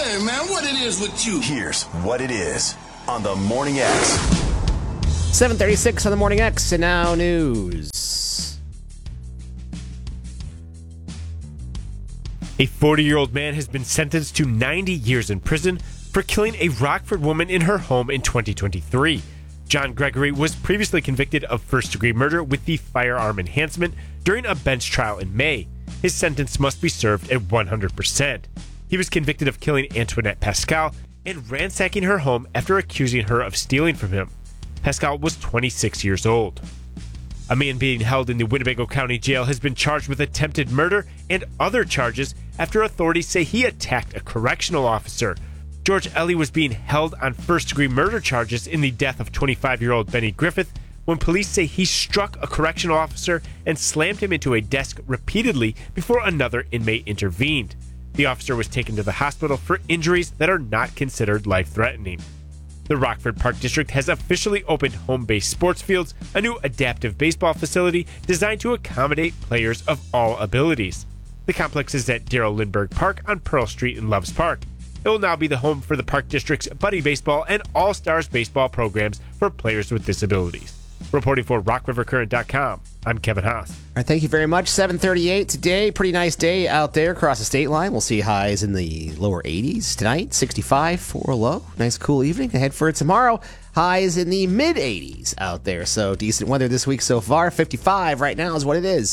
Hey, man, what it is with you? Here's what it is on the Morning X. 7:36 on the Morning X, and now news. A 40-year-old man has been sentenced to 90 years in prison for killing a Rockford woman in her home in 2023. John Gregory was previously convicted of first-degree murder with the firearm enhancement during a bench trial in May. His sentence must be served at 100%. He was convicted of killing Antoinette Pascal and ransacking her home after accusing her of stealing from him. Pascal was 26 years old. A man being held in the Winnebago County Jail has been charged with attempted murder and other charges after authorities say he attacked a correctional officer. George Ellie was being held on first-degree murder charges in the death of 25-year-old Benny Griffith when police say he struck a correctional officer and slammed him into a desk repeatedly before another inmate intervened. The officer was taken to the hospital for injuries that are not considered life-threatening. The Rockford Park District has officially opened home-based sports fields, a new adaptive baseball facility designed to accommodate players of all abilities. The complex is at Darrell Lindbergh Park on Pearl Street in Loves Park. It will now be the home for the Park District's Buddy Baseball and All-Stars baseball programs for players with disabilities. Reporting for RockRiverCurrent.com, I'm Kevin Haas. All right, thank you very much. 7:38 today. Pretty nice day out there across the state line. We'll see highs in the lower 80s tonight, 65 for a low. Nice cool evening ahead for tomorrow. Highs in the mid-80s out there. So decent weather this week so far. 55 right now is what it is.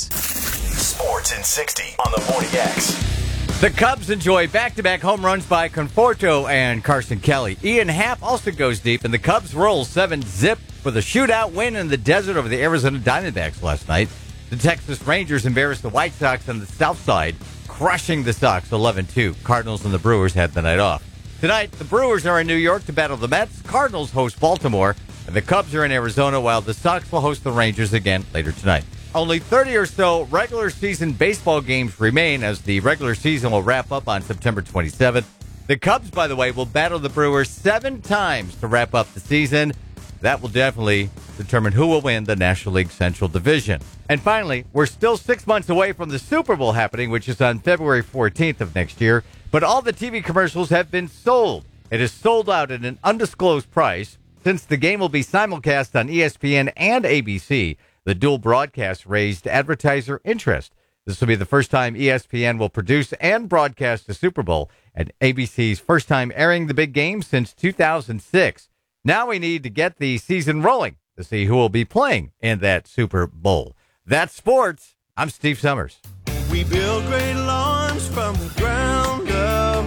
Sports in 60 on the Morning X. The Cubs enjoy back-to-back home runs by Conforto and Carson Kelly. Ian Happ also goes deep, and the Cubs roll 7-zip with a shootout win in the desert over the Arizona Diamondbacks last night. The Texas Rangers embarrassed the White Sox on the south side, crushing the Sox 11-2. Cardinals and the Brewers had the night off. Tonight, the Brewers are in New York to battle the Mets. Cardinals host Baltimore, and the Cubs are in Arizona, while the Sox will host the Rangers again later tonight. Only 30 or so regular season baseball games remain as the regular season will wrap up on September 27th. The Cubs, by the way, will battle the Brewers 7 times to wrap up the season. That will definitely determine who will win the National League Central Division. And finally, we're still 6 months away from the Super Bowl happening, which is on February 14th of next year. But all the TV commercials have been sold. It is sold out at an undisclosed price. Since the game will be simulcast on ESPN and ABC, the dual broadcast raised advertiser interest. This will be the first time ESPN will produce and broadcast the Super Bowl, and ABC's first time airing the big game since 2006. Now we need to get the season rolling to see who will be playing in that Super Bowl. That's sports. I'm Steve Summers. We build great lawns from the ground up.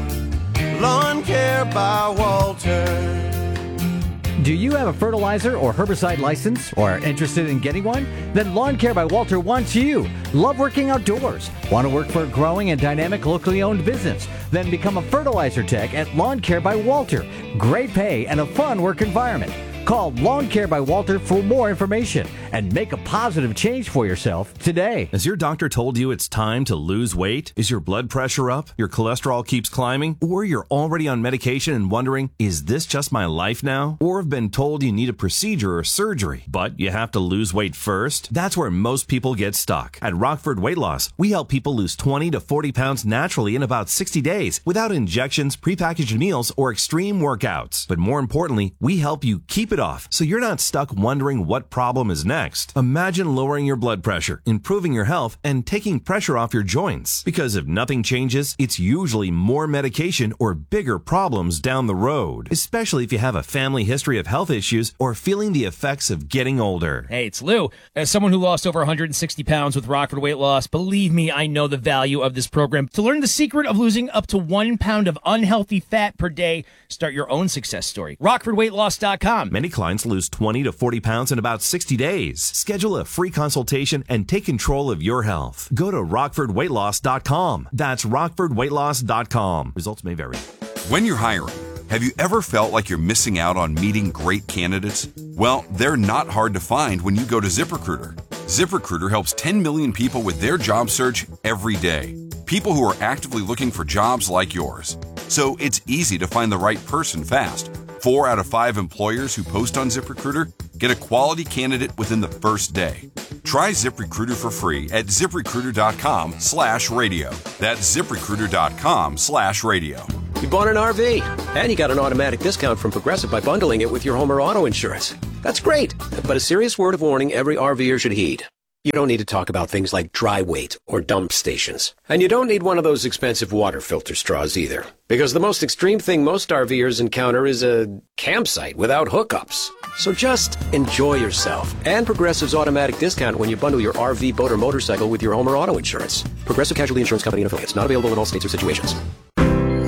Lawn Care by Walter. Do you have a fertilizer or herbicide license or are interested in getting one? Then Lawn Care by Walter wants you. Love working outdoors? Want to work for a growing and dynamic locally owned business? Then become a fertilizer tech at Lawn Care by Walter. Great pay and a fun work environment. Call Lawn Care by Walter for more information and make a positive change for yourself today. Has your doctor told you it's time to lose weight? Is your blood pressure up? Your cholesterol keeps climbing? Or you're already on medication and wondering, is this just my life now? Or have been told you need a procedure or surgery, but you have to lose weight first? That's where most people get stuck. At Rockford Weight Loss, we help people lose 20 to 40 pounds naturally in about 60 days without injections, prepackaged meals, or extreme workouts. But more importantly, we help you keep it off so you're not stuck wondering what problem is next. Imagine lowering your blood pressure, improving your health, and taking pressure off your joints. Because if nothing changes, it's usually more medication or bigger problems down the road, especially if you have a family history of health issues or feeling the effects of getting older. Hey, it's Lou. As someone who lost over 160 pounds with Rockford Weight Loss, believe me, I know the value of this program. To learn the secret of losing up to 1 pound of unhealthy fat per day, start your own success story. RockfordWeightLoss.com. Many clients lose 20 to 40 pounds in about 60 days. Schedule a free consultation and take control of your health. Go to RockfordWeightLoss.com. That's RockfordWeightLoss.com. Results may vary. When you're hiring, have you ever felt like you're missing out on meeting great candidates? Well, they're not hard to find when you go to ZipRecruiter. ZipRecruiter helps 10 million people with their job search every day. People who are actively looking for jobs like yours. So it's easy to find the right person fast. 4 out of 5 employers who post on ZipRecruiter get a quality candidate within the first day. Try ZipRecruiter for free at ZipRecruiter.com/radio. That's ZipRecruiter.com/radio. You bought an RV, and you got an automatic discount from Progressive by bundling it with your home or auto insurance. That's great, but a serious word of warning every RVer should heed. You don't need to talk about things like dry weight or dump stations. And you don't need one of those expensive water filter straws either. Because the most extreme thing most RVers encounter is a campsite without hookups. So just enjoy yourself. And Progressive's automatic discount when you bundle your RV, boat, or motorcycle with your home or auto insurance. Progressive Casualty Insurance Company and affiliates. Not available in all states or situations.